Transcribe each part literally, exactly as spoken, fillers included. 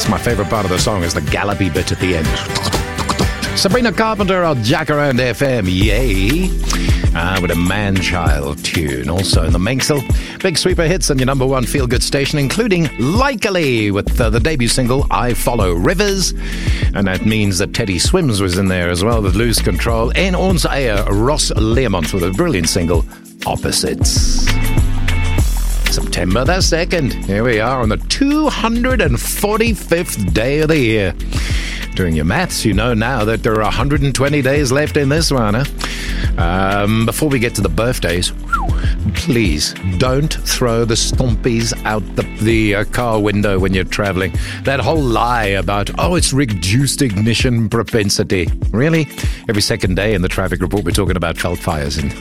That's my favourite part of the song, is the gallopy bit at the end. Sabrina Carpenter on Jacaranda F M, yay! Uh, with a man-child tune. Also in the Manxel, big sweeper hits and your number one feel-good station, including Likely with uh, the debut single, I Follow Rivers. And that means that Teddy Swims was in there as well with Lose Control. En ons eie Ross Learmonth with a brilliant single, Opposites. September the second. Here we are on the two hundred forty-fifth day of the year. Doing your maths, you know now that there are one hundred twenty days left in this one. Huh? Um, before we get to the birthdays, please don't throw the stompies out the, the uh, car window when you're traveling. That whole lie about, oh, it's reduced ignition propensity. Really? Every second day in the traffic report, we're talking about felt fires. And,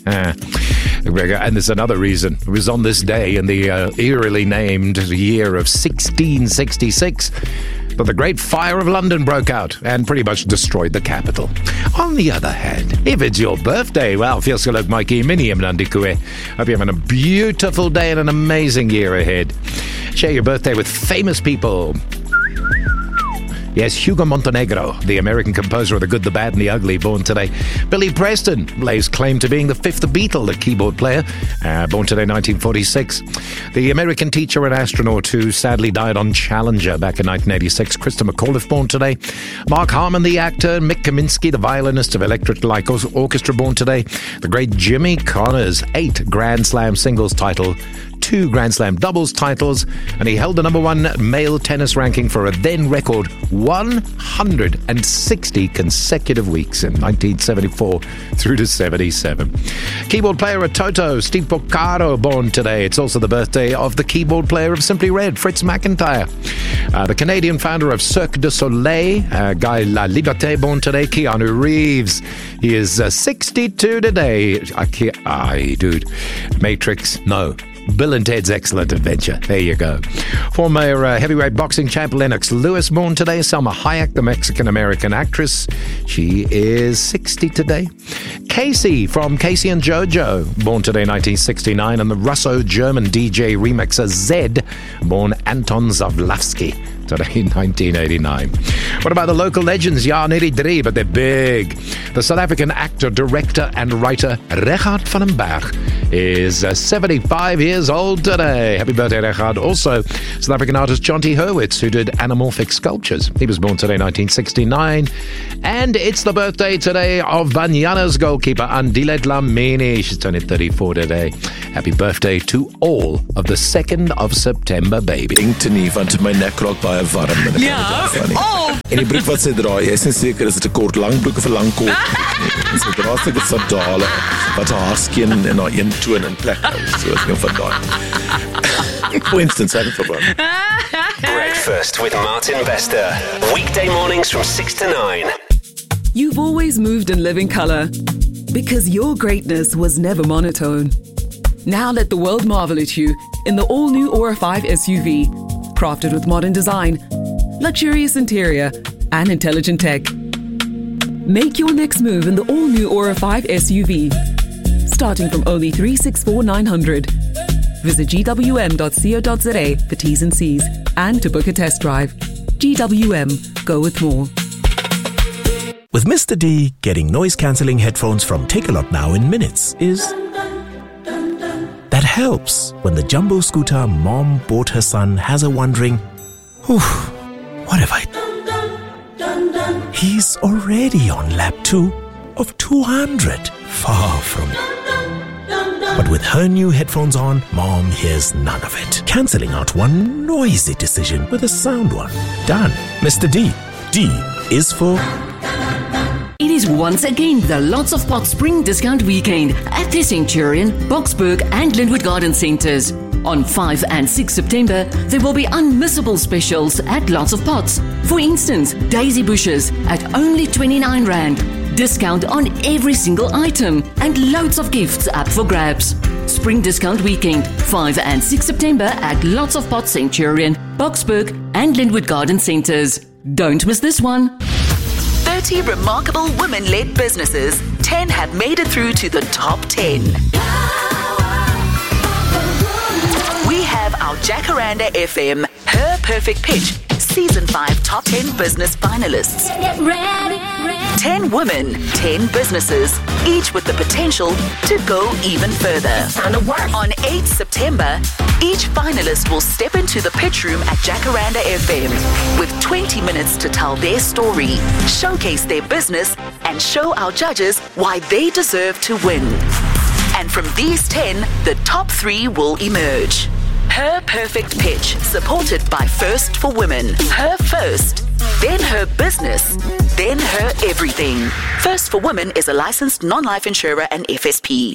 and there's another reason. It was on this day in the uh, eerily named year of sixteen sixty-six that the Great Fire of London broke out and pretty much destroyed the capital. On the other hand, if it's your birthday, well, feels like Mikey Mini Mnandikue. Hope you're having a beautiful day and an amazing year ahead. Share your birthday with famous people. Yes, Hugo Montenegro, the American composer of The Good, the Bad and the Ugly, born today. Billy Preston lays claim to being the fifth Beatle, the keyboard player, uh, born today, nineteen forty-six. The American teacher and astronaut who sadly died on Challenger back in nineteen eighty-six, Krista McAuliffe, born today. Mark Harmon, the actor. Mick Kaminsky, the violinist of Electric Light Orchestra, born today. The great Jimmy Connors, eight Grand Slam singles title, two Grand Slam doubles titles, and he held the number one male tennis ranking for a then record one hundred sixty consecutive weeks in nineteen seventy-four through to seventy-seven. Keyboard player of Toto, Steve Porcaro, born today. It's also the birthday of the keyboard player of Simply Red, Fritz McIntyre. Uh, the Canadian founder of Cirque du Soleil, uh, Guy La Liberté, born today. Keanu Reeves, he is uh, sixty-two today. I can't, aye, dude. Matrix, no. Bill and Ted's Excellent Adventure. There you go. Former uh, heavyweight boxing champ Lennox Lewis, born today. Selma Hayek, the Mexican-American actress. She is sixty today. Casey from Casey and JoJo, born today, nineteen sixty-nine. And the Russo-German D J remixer Zed, born Anton Zavlavsky, today, nineteen eighty-nine. What about the local legends? Ja, nearly drie, but they're big. The South African actor, director, and writer Regard van den Berg is uh, seventy-five years old today. Happy birthday, Regard. Also, South African artist John T. Hurwitz, who did anamorphic sculptures. He was born today, nineteen sixty-nine. And it's the birthday today of Banyana's goalkeeper, Andile Dlamini. She's turning thirty-four today. Happy birthday to all of the second of September, baby. Dink te nie, want my nek raak baie warm. Ja, oh! En die broek wat sy dra, jy is nie seker, is dit 'n kort lang broek of 'n lang kort? En sy dra seker sandale wat haar haarskeen en haar een toon in plek hou. So is nie van daai. For instance, I don't know. Breakfast with Martin Bester. Weekday mornings from six to nine. You've always moved and live in color because your greatness was never monotone. Now let the world marvel at you in the all-new Aura five S U V, crafted with modern design, luxurious interior, and intelligent tech. Make your next move in the all-new Aura five S U V, starting from only three hundred sixty-four thousand nine hundred. Visit g w m dot co dot z a for T's and C's and to book a test drive. G W M, go with more. With Mister D, getting noise-cancelling headphones from Takealot now in minutes is... that helps when the jumbo scooter mom bought her son has her wondering, whew, what have I done? He's already on lap two of two hundred, far from it. But with her new headphones on, mom hears none of it, cancelling out one noisy decision with a sound one. Done. Mister D. D is for... It is once again the Lots of Pots Spring Discount Weekend at the Centurion, Boksburg and Linwood Garden Centres. On five and six September, there will be unmissable specials at Lots of Pots. For instance, daisy bushes at only twenty-nine rand. Discount on every single item and loads of gifts up for grabs. Spring Discount Weekend, five and six September at Lots of Pots Centurion, Boksburg and Linwood Garden Centres. Don't miss this one. thirty remarkable women-led businesses. ten have made it through to the top ten. We have our Jacaranda F M, Her Perfect Pitch, Season five Top ten Business finalists. Get ready, ready. ten women, ten businesses, each with the potential to go even further. Time to work. On eighth September, each finalist will step into the pitch room at Jacaranda F M with twenty minutes to tell their story, showcase their business, and show our judges why they deserve to win. And from these ten, the top three will emerge. Her Perfect Pitch, supported by First for Women. Her first, then her business, then her everything. First for Women is a licensed non-life insurer and F S P.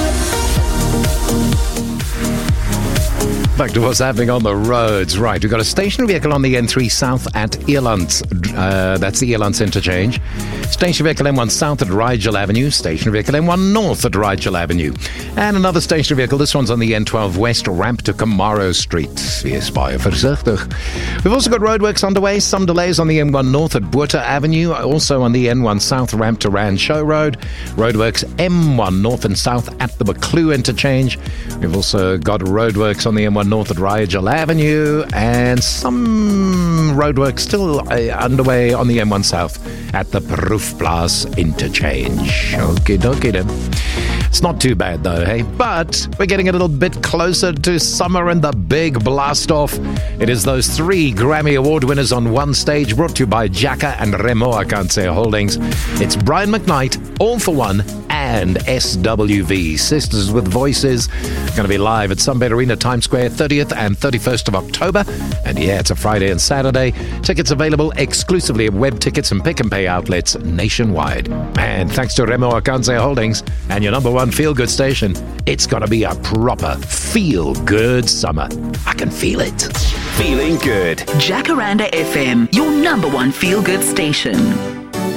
Back to what's happening on the roads. Right, we've got a stationary vehicle on the N three South at Earlands. Uh, that's the Earlands interchange. Stationary vehicle M one South at Rigel Avenue. Stationary vehicle M one North at Rigel Avenue. And another stationary vehicle. This one's on the N twelve West ramp to Camaro Street. Wees baie versigtig. We've also got roadworks underway. Some delays on the M one North at Botha Avenue. Also on the N one South ramp to Rand Show Road. Roadworks M one North and South at the McClue interchange. We've also got roadworks on the M one North at Rigel Avenue, and some roadwork still uh, underway on the M one South at the Proefplaas interchange. Okay, dokie then. It's not too bad though, hey? But we're getting a little bit closer to summer and the big blast off. It is those three Grammy Award winners on one stage, brought to you by Jacka and Remo Akanse Holdings. It's Brian McKnight, All for One, and S W V, Sisters with Voices. Going to be live at Sunbed Arena, Times Square, thirtieth and thirty-first of October. And yeah, it's a Friday and Saturday. Tickets available exclusively at web tickets and pick and pay outlets nationwide. And thanks to Remo Akanse Holdings and your number one feel-good station, it's going to be a proper feel-good summer. I can feel it. Feeling good. Jacaranda F M, your number one feel-good station.